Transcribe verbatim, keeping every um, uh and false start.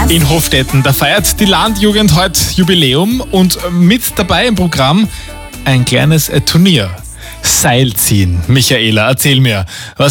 in Hofstetten. Da feiert die Landjugend heute Jubiläum und mit dabei im Programm ein kleines äh, Turnier. Seilziehen. Michaela, erzähl mir, was